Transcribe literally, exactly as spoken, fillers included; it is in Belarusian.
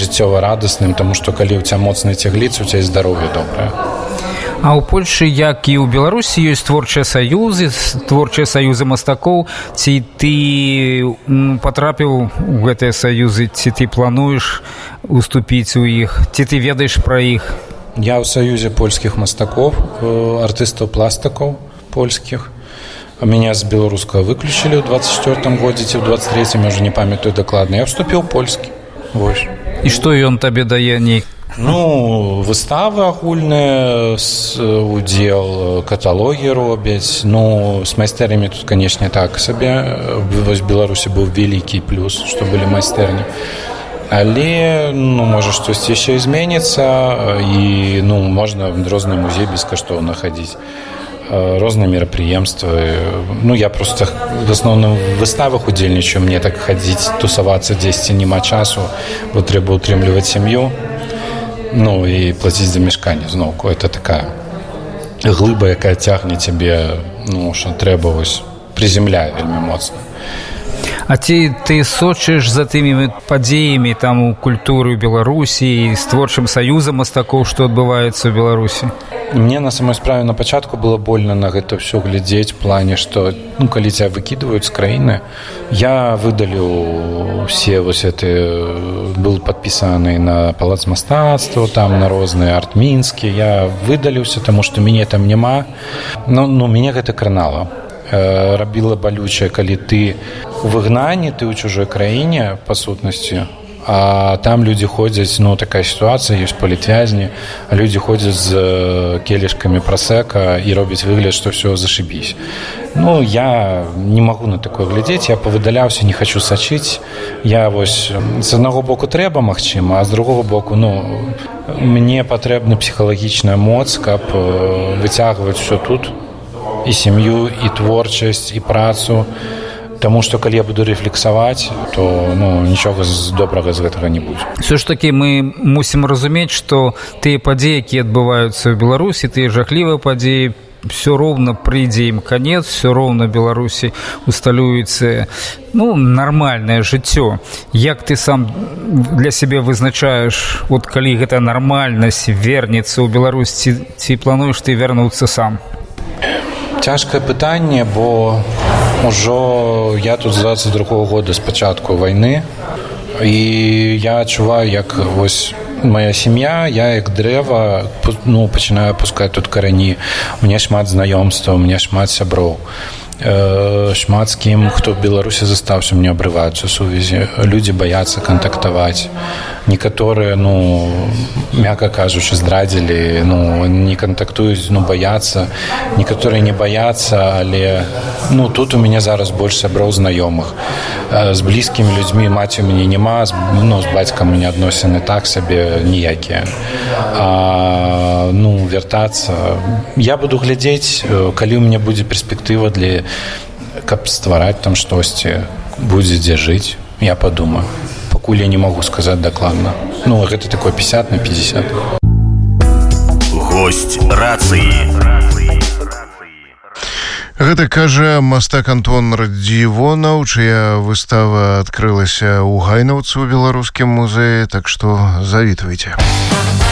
жыццёва радасным, таму што калі ў цябе моцныя цягліцы, у цябе здароўе добрае. А ў Польшы, як і ў Беларусі, ёсць творчыя саюзы, творчыя саюзы мастакоў. Ці ты патрапіў у гэтыя саюзы, ці ты плануеш уступіць у іх, ці ты ведаеш пра іх? Я ў саюзе польскіх мастакоў, артыстаў-пластыкаў польскіх. Меня з беларускага выключылі ў двадцать четвёртым годзе, ці ў двадцать третьем, я ўжо не памятаю дакладна. Я ўступіў у польскі. Вось. І што ён табе дае нейк? Ну, выставы агульныя, удзел, каталогі робяць. Ну, з майстэрнямі тут, канешне, так сабе. Вось в Беларусі быў вялікі плюс, што былі майстэрні. Але, ну, можа, штосьці яшчэ і зменіцца, і, ну, можна в розны музей бескаштоўна хадзіць. Розныя мерапрыемствы. Ну, я просто в асноўным выставах удзельнічаю, мне так хадзіць, тусавацца дзесьці няма часу, бо трэба утрымліваць сям'ю. Ну, і плаціць за мешканне зноўку. Это такая глыба, якая цягне цябе, ну, што трэба, вось, прыземляе вельмі моцна. А ці ты сочыш за тымі падзеямі там у культуры ў Беларусі і з творчым саюзам мастакоў, што адбываецца ў Беларусі? Мне на самой справе на пачатку было больно на гэта ўсё глядзець, в плане, што, ну, калі цябе выкідваюць з краіны, я выдаліў усе вось эти, был падпісаны на палац мастацтва, там на розныя арт-мінскі, я выдаліўся, таму што мяне там няма. Ну, ну мяне гэта кранала. Рабіла балючае, калі ты у выгнанні, ты ў чужой краіне, па сутнасці, а там людзі ходзяць, ну, такая сітуацыя, ёсць палітвязні, а людзі ходзяць з келішкамі прасека і робяць выгляд, што ўсё зашибісь. Ну, я не магу на такое глядзець, я павыдаляўся, не хачу сачыць. Я вось, з аднаго боку трэба, магчыма, а з другого боку, ну, мне патрэбна псіхалагічная моц, каб выцягваць усё тут, і сям'ю, і творчасць, і працу. Таму што калі я буду рэфлексаваць, то, ну, нічога добрага з гэтага не будзе. Все ж такі мы мусім разумець, што тыя падзеі, якія адбываюцца ў Беларусі, тыя жахлівыя падзеі, все роўна прыйдзе ім канец, все роўна Беларусі усталюецца, ну, нармальнае жыццё. Як ты сам для сябе вызначаеш, от калі гэта нармальнасць вернецца ў Беларусь, ці, ці плануеш ты вярнуцца сам? Цяжкае пытанне, бо ўжо я тут з двадцать другого года з пачатку вайны, і я адчуваю, як вось моя сям'я, я як дрэва, ну, пачынаю пускаць тут карані. У мяне шмат знаёмстваў, у мяне шмат сяброў. Шмат з кім, хто в Беларусі застаўся, мне абрываюцца сувязі. Людзі баяцца кантактаваць. Некаторыя, ну, мякка кажучы, здрадзілі, ну, не кантактуюць, ну, баяцца. Некаторыя не баяцца, але, ну, тут у мяне зараз больш сяброў знаёмых. З блізкімі людзьмі маці у мяне няма, ну, з бацькам у мяне адносіны так сабе ніякія. А, ну, вяртацца. Я буду глядзець, калі у мяне будзе перспектыва для каб ствараць там штосьці, будзе дзе жыць, я падумаю. Пакуль я не магу сказаць дакладна. Ну, гэта такое пятьдесят на пятьдесят. Госць рацыі. Гэта кажа мастак Антон Радзівонаў, чыя выстава адкрылася ў Гайнаўцы ў беларускім музеі, так што завітвайце.